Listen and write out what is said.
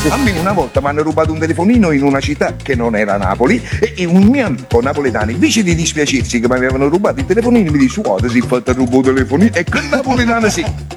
A me una volta mi hanno rubato un telefonino in una città che non era Napoli e un mio amico napoletano, invece di dispiacersi che mi avevano rubato il telefonino, mi dice: guarda, si è fatto rubare il telefonino, e quel napoletano sì.